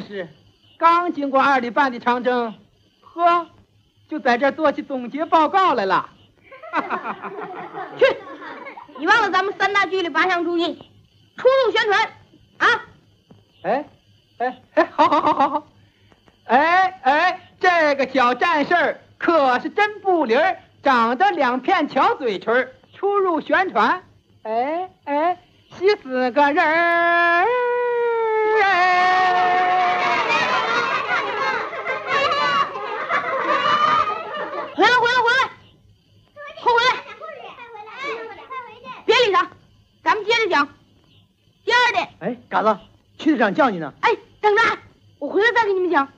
是刚经过2里半的长征，呵，就在这儿做起总结报告来了。 去，你忘了咱们3大纪律8项注意，出入宣传啊！ 好。这个小战士可是真不灵儿，长得2片巧嘴唇，出入宣传。西4个人儿。 回来，后回来，别理他，咱们接着讲。第2点。 嘎子，区队长叫你呢。 等着，我回来再给你们讲。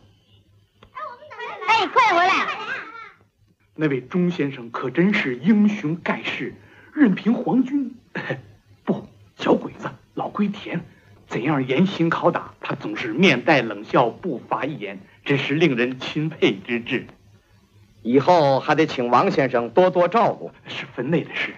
快回来！ 那位钟先生可真是英雄盖世，任凭皇军不小鬼子老龟田怎样严刑拷打，他总是面带冷笑，不发一言，真是令人钦佩之至。 以后还得请王先生多多照顾， 是分内的事。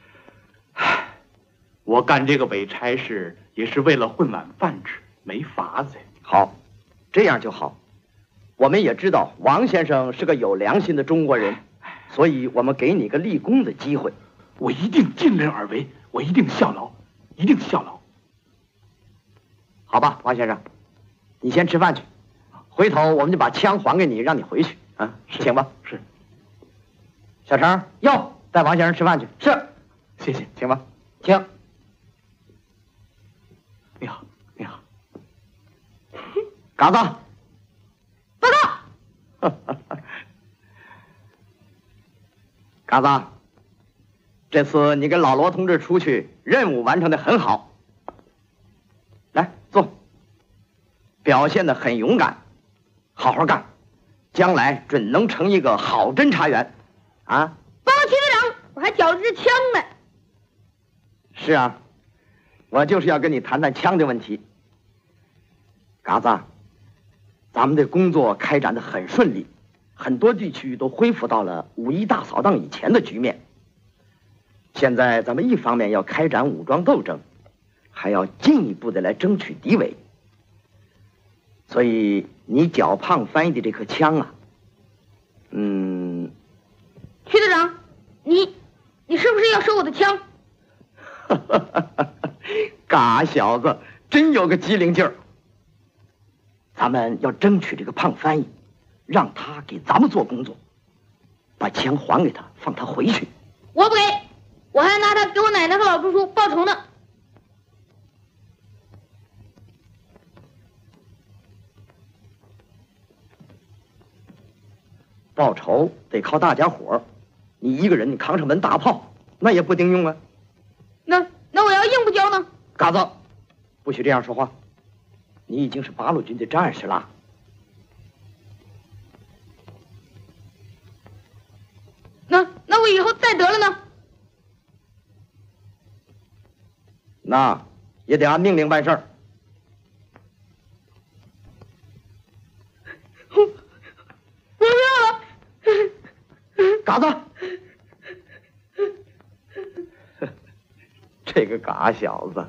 我干这个伪差事也是为了混碗饭吃，没法子。 好，这样就好。我们也知道王先生是个有良心的中国人，所以我们给你个立功的机会。 我一定尽人而为，我一定效劳，一定效劳。 好吧，王先生，你先吃饭去，回头我们就把枪还给你，让你回去啊。请吧。 是。 小程，带王先生吃饭去。 是，谢谢， 请吧，请。 你好，你好。 嘎子， 报告。 嘎子，这次你跟老罗同志出去，任务完成的很好。来坐，表现得很勇敢，好好干，将来准能成一个好侦察员啊！ 报告区队长，我还缴着支枪呢。 是啊，我就是要跟你谈谈枪的问题。嘎子，咱们的工作开展得很顺利，很多地区都恢复到了5·1大扫荡以前的局面。现在咱们一方面要开展武装斗争，还要进一步的来争取敌伪。所以你脚胖翻译的这颗枪啊， 区队长，你是不是要收我的枪？ 嘎小子真有个机灵劲儿。咱们要争取这个胖翻译，让他给咱们做工作，把枪还给他，放他回去。 我不给，我还拿他给我奶奶和老叔叔报仇呢。 报仇得靠大家伙儿，你一个人你扛上门大炮，那也不顶用啊。 那我要硬不交呢？ 嘎子，不许这样说话。你已经是八路军的战士了。 那我以后再得了呢？ 那也得按命令办事儿。 我不要了。 嘎子，这个嘎小子。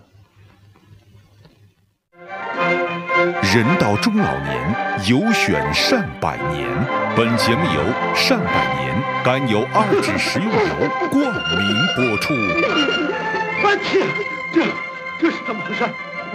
人到中老年，有选善百年。本节目由善百年甘油2酯食用油冠名播出。 我去，这是怎么回事？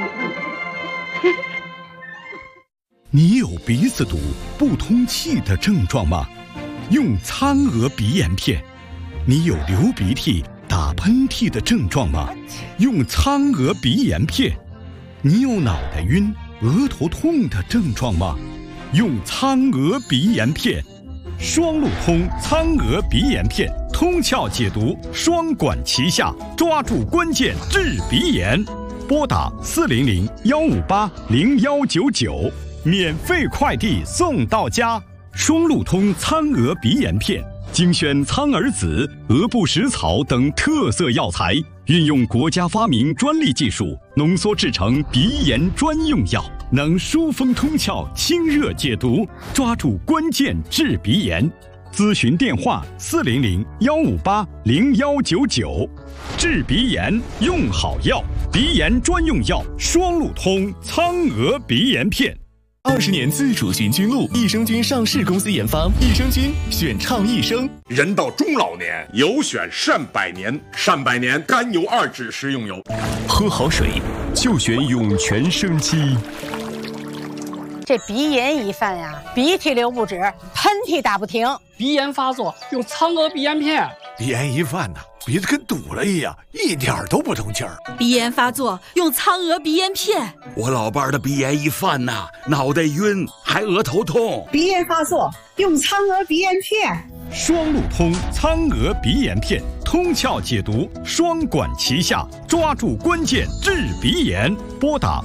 你有鼻子堵、不通气的症状吗？用苍娥鼻炎片。你有流鼻涕、打喷嚏的症状吗？用苍娥鼻炎片。你有脑袋晕、额头痛的症状吗？用苍娥鼻炎片。双路通苍娥鼻炎片，通窍解毒，双管齐下，抓住关键治鼻炎。拨打400-158-0199，免费快递送到家。双路通苍娥鼻炎片，精选苍耳子、鹅不食草等特色药材，运用国家发明专利技术，浓缩制成鼻炎专用药，能疏风通窍、清热解毒，抓住关键治鼻炎。咨询电话400-158-0199。治鼻炎用好药，鼻炎专用药双路通苍娥鼻炎片。 20年自主循菌露，益生菌上市公司研发，益生菌选倡益生。 人到中老年，有选善百年，善百年甘油2酯食用油。 喝好水就选涌泉生机。 这鼻炎一犯呀，鼻涕流不止，喷嚏打不停。 鼻炎发作用苍娥鼻炎片。 鼻炎一犯呐，鼻子跟堵了一样，一点都不通气儿。 鼻炎发作用苍娥鼻炎片。 我老伴儿的鼻炎一犯呐，脑袋晕，还额头痛。 鼻炎发作用苍娥鼻炎片。 双路通苍娥鼻炎片，通窍解毒，双管齐下，抓住关键治鼻炎。拨打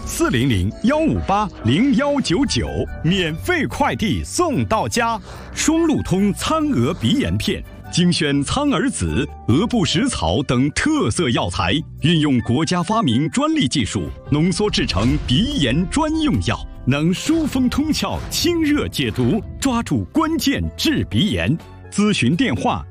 400-158-0199，免费快递送到家。双路通苍娥鼻炎片，精选苍耳子、鹅不食草等特色药材，运用国家发明专利技术，浓缩制成鼻炎专用药，能疏风通窍、清热解毒，抓住关键治鼻炎。咨询电话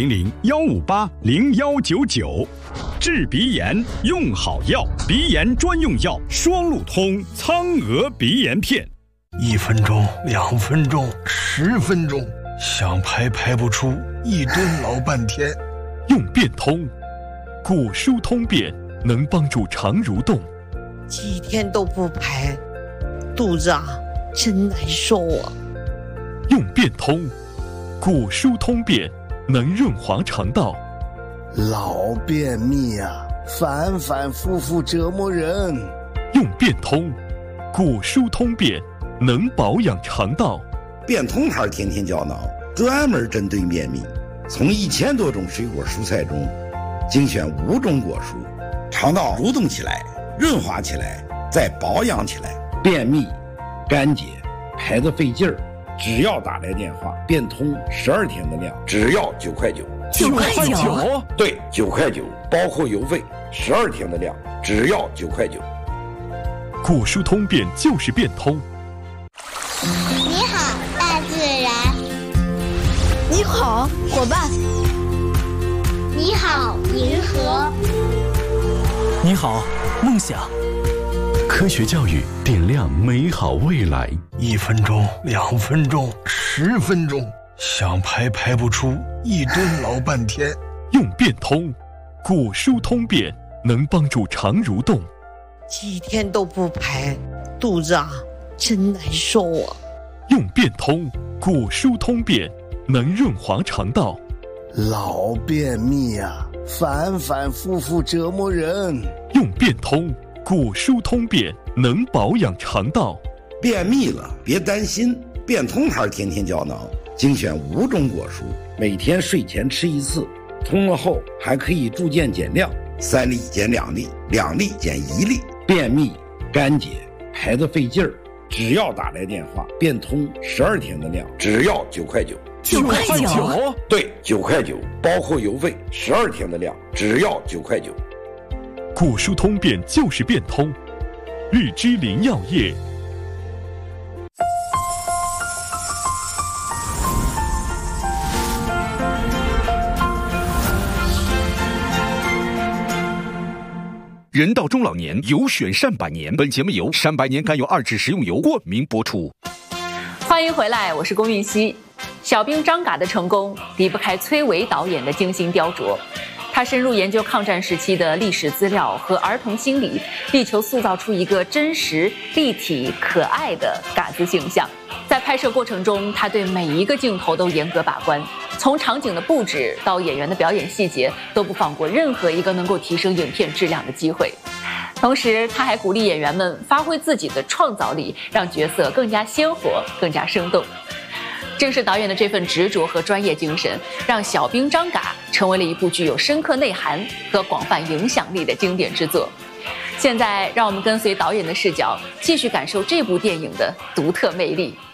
400-158-0199。治鼻炎用好药，鼻炎专用药双路通苍娥鼻炎片。 1分钟、2分钟、10分钟，想排不出，一蹲老半天。 用变通，骨疏通便，能帮助肠蠕动。 几天都不排，肚子真难受啊。 用变通，骨疏通便，能润滑肠道。 老便秘啊，反复复折磨人。 用变通，骨疏通便，能保养肠道。 变通牌天天胶囊专门针对便秘，从1000多种水果蔬菜中精选5种果蔬，肠道蠕动起来，润滑起来，再保养起来。便秘、干结、排得费劲儿，只要打来电话，变通12天的量，只要9块9。 9块9？ 对，9块9，包括邮费，12天的量，只要9块9。 骨疏通便就是变通。 你好，大自然。 你好，伙伴。 你好，银河。 你好，梦想。 科学教育点亮美好未来。 1分钟、2分钟、10分钟，想排不出，一蹲老半天。 用变通，骨疏通便，能帮助肠蠕动。 几天都不排，肚子真难受啊。 用变通，骨疏通便，能润滑肠道。 老便秘啊，反复复折磨人。 用变通，骨疏通便，能保养肠道。 便秘了别担心，变通牌天天胶囊精选5种果蔬，每天睡前吃1次，通了后还可以逐渐减量，3粒减2粒，2粒减1粒。便秘、干结、排得费劲儿，只要打来电话，变通12天的量，只要9块9。 9块9？ 对，9块9，包括邮费，12天的量，只要9块9。 骨疏通便就是变通，日之林药业。 人到中老年，有选善百年。本节目由善百年甘油2酯食用油冠名播出。 欢迎回来，我是龚韵希。小兵张嘎的成功离不开崔维导演的精心雕琢。他深入研究抗战时期的历史资料和儿童心理，力求塑造出一个真实、立体、可爱的嘎子形象。在拍摄过程中，他对每一个镜头都严格把关，从场景的布置到演员的表演细节，都不放过任何一个能够提升影片质量的机会。同时，他还鼓励演员们发挥自己的创造力，让角色更加鲜活、更加生动。正是导演的这份执着和专业精神，让《小兵张嘎》成为了一部具有深刻内涵和广泛影响力的经典之作。现在，让我们跟随导演的视角，继续感受这部电影的独特魅力。